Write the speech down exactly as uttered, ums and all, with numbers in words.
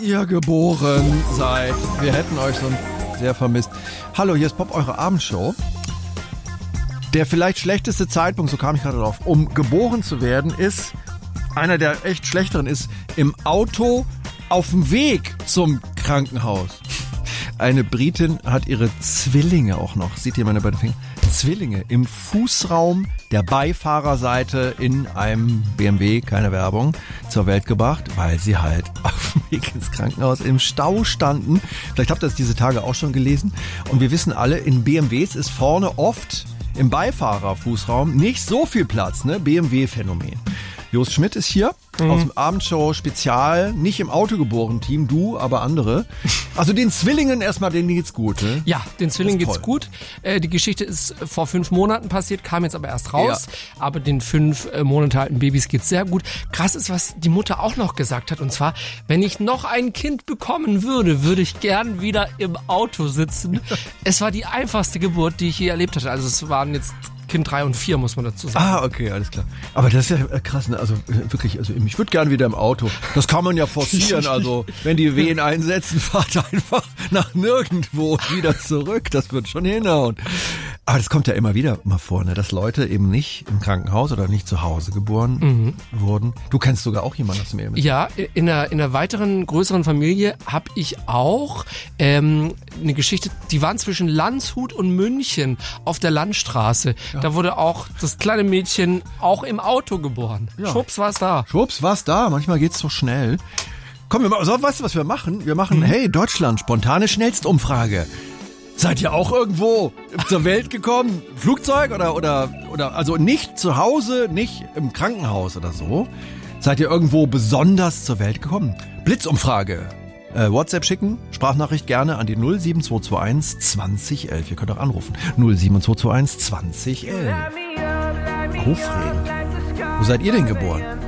ihr geboren seid. Wir hätten euch schon sehr vermisst. Hallo, hier ist Pop, eure Abendshow. Der vielleicht schlechteste Zeitpunkt, so kam ich gerade drauf, um geboren zu werden, ist, einer der echt schlechteren ist, im Auto auf dem Weg zum Krankenhaus. Eine Britin hat ihre Zwillinge auch noch, seht ihr meine beiden Finger, Zwillinge im Fußraum der Beifahrerseite in einem B M W, keine Werbung, zur Welt gebracht, weil sie halt auf dem Weg ins Krankenhaus im Stau standen. Vielleicht habt ihr das diese Tage auch schon gelesen. Und wir wissen alle, in B M Ws ist vorne oft im Beifahrerfußraum nicht so viel Platz, ne? B M W-Phänomen. Jost Schmidt ist hier mhm. aus dem Abendshow-Spezial, nicht im Autogeboren-Team, du, aber andere. Also den Zwillingen erstmal, denen geht's gut, ne? Ja, den Zwillingen geht's gut. Äh, die Geschichte ist vor fünf Monaten passiert, kam jetzt aber erst raus. Ja. Aber den fünf äh, Monate alten Babys geht's sehr gut. Krass ist, was die Mutter auch noch gesagt hat. Und zwar, wenn ich noch ein Kind bekommen würde, würde ich gern wieder im Auto sitzen. Es war die einfachste Geburt, die ich je erlebt hatte. Also es waren jetzt Kind drei und vier, muss man dazu sagen. Ah, okay, alles klar. Aber das ist ja krass, ne? Also wirklich, also ich würde gern wieder im Auto. Das kann man ja forcieren, also wenn die Wehen einsetzen, fahrt einfach nach nirgendwo wieder zurück. Das wird schon hinhauen. Aber das kommt ja immer wieder mal vor, ne? Dass Leute eben nicht im Krankenhaus oder nicht zu Hause geboren mhm. wurden. Du kennst sogar auch jemanden aus dem Ehemann. Ja, in einer, in einer weiteren, größeren Familie habe ich auch ähm, eine Geschichte, die waren zwischen Landshut und München auf der Landstraße. Ja. Da wurde auch das kleine Mädchen auch im Auto geboren. Ja. Schwupps war's da. Schwupps war's da. Manchmal geht's so schnell. Komm, wir machen, so, weißt du, was wir machen? Wir machen, mhm. hey, Deutschland, spontane Schnellstumfrage. Seid ihr auch irgendwo zur Welt gekommen? Flugzeug oder, oder, oder, also nicht zu Hause, nicht im Krankenhaus oder so? Seid ihr irgendwo besonders zur Welt gekommen? Blitzumfrage. Äh, WhatsApp schicken, Sprachnachricht gerne an die null sieben zwei zwei eins zwanzig elf. Ihr könnt auch anrufen. null sieben zwei zwei eins zwanzig elf. Aufregend. Wo seid ihr denn geboren?